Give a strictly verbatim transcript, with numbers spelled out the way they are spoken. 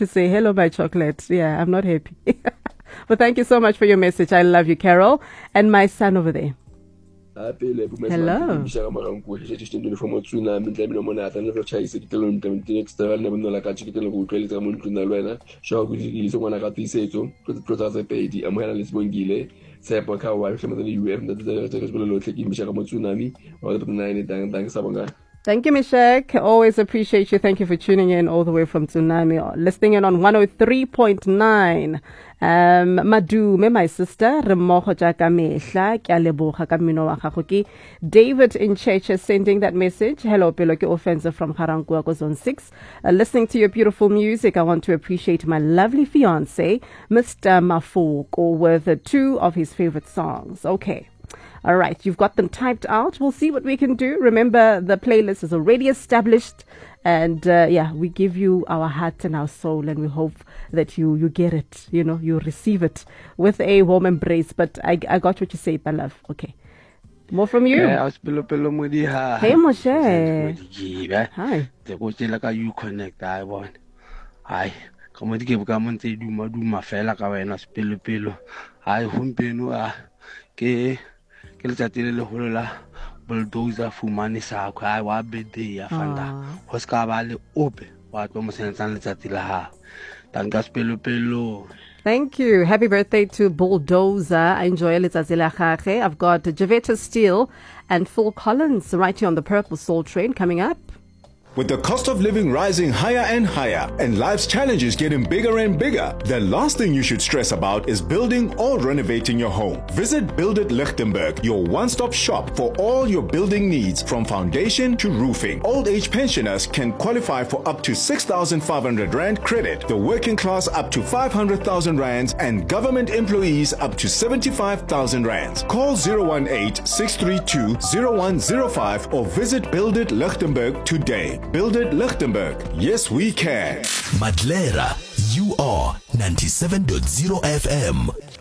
to say, hello, my chocolate. Yeah, I'm not happy. But thank you so much for your message. I love you, Carol. And my son over there. Hello. Thank you, Mishak. Always appreciate you. Thank you for tuning in all the way from Tsunami. Listening in on one oh three point nine. Um, Madume, my sister. David in church is sending that message. Hello, Peloke Offensive from Haranguako Zone six. Uh, listening to your beautiful music, I want to appreciate my lovely fiance, Mister Mafoko, with uh, two of his favorite songs. Okay. All right, you've got them typed out. We'll see what we can do. Remember, the playlist is already established. And uh, yeah, we give you our heart and our soul, and we hope that you, you get it, you know, you receive it with a warm embrace. But I, I got what you say, my love. Okay. More from you. Hey, Moshe. Hi. You connect, I want. Hi. Come on, give come to do my do my fella, I spill pillow. I won't be no. Okay. Kelchatile hola bulldozer fumani sa kwa wa bede ya fanda hoska bale ope wa to mo sentsang letsatsi la ha tanka spelo pelo. Thank you. Happy birthday to Bulldozer. Enjoy letsatsi la gage. I've got Javetta Steele and Phil Collins right here on the Purple Soul Train coming up. With the cost of living rising higher and higher and life's challenges getting bigger and bigger, the last thing you should stress about is building or renovating your home. Visit Build It Lichtenberg, your one-stop shop for all your building needs from foundation to roofing. Old age pensioners can qualify for up to six thousand five hundred rand credit, the working class up to five hundred thousand rands, and government employees up to seventy-five thousand rands. Call zero one eight, six three two, zero one zero five or visit Build It Lichtenberg today. Build It Lichtenberg. Yes, we can. Madlera, you are ninety-seven point zero F M.